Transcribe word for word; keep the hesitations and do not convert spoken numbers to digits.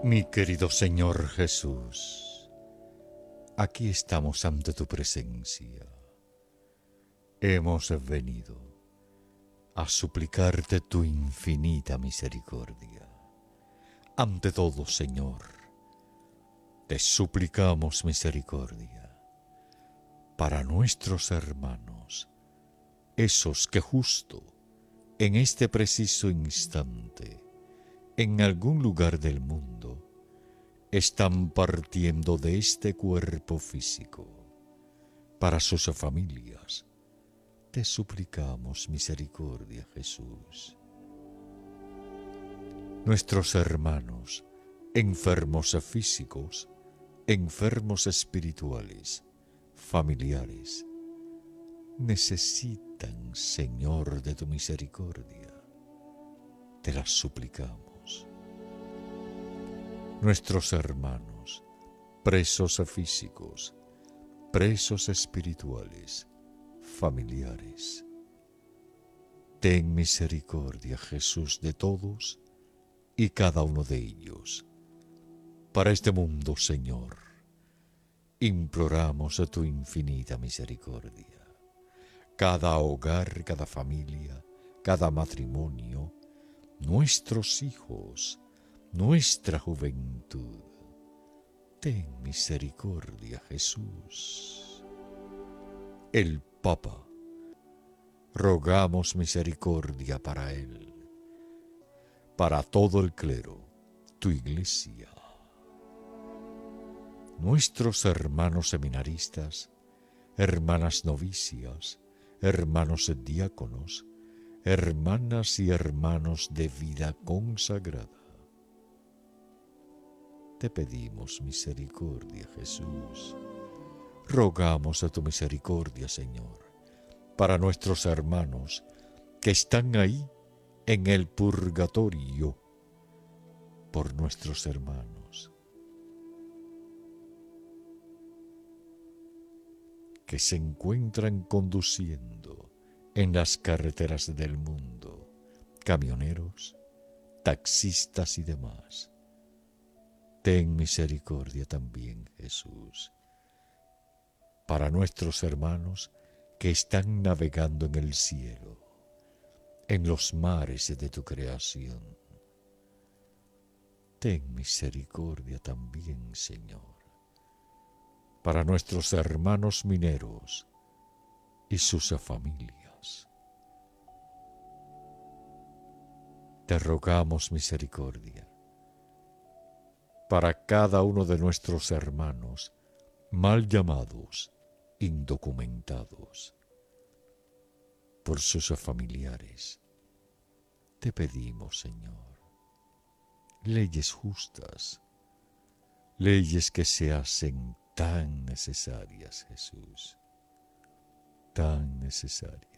Mi querido Señor Jesús, aquí estamos ante tu presencia. Hemos venido a suplicarte tu infinita misericordia. Ante todo, Señor, te suplicamos misericordia para nuestros hermanos, esos que justo en este preciso instante, en algún lugar del mundo, están partiendo de este cuerpo físico. Para sus familias, te suplicamos misericordia, Jesús. Nuestros hermanos, enfermos físicos, enfermos espirituales, familiares, necesitan, Señor, de tu misericordia. Te las suplicamos. Nuestros hermanos, presos físicos, presos espirituales, familiares. Ten misericordia, Jesús, de todos y cada uno de ellos. Para este mundo, Señor, imploramos a tu infinita misericordia. Cada hogar, cada familia, cada matrimonio, nuestros hijos, nuestra juventud. Ten misericordia, Jesús. El Papa, rogamos misericordia para él, para todo el clero, tu Iglesia. Nuestros hermanos seminaristas, hermanas novicias, hermanos diáconos, hermanas y hermanos de vida consagrada. Te pedimos misericordia, Jesús. Rogamos a tu misericordia, Señor, para nuestros hermanos que están ahí en el purgatorio, por nuestros hermanos que se encuentran conduciendo en las carreteras del mundo, camioneros, taxistas y demás. Ten misericordia también, Jesús, para nuestros hermanos que están navegando en el cielo, en los mares de tu creación. Ten misericordia también, Señor, para nuestros hermanos mineros y sus familias. Te rogamos misericordia para cada uno de nuestros hermanos mal llamados, indocumentados, por sus familiares. Te pedimos, Señor, leyes justas, leyes que se hacen tan necesarias, Jesús, tan necesarias.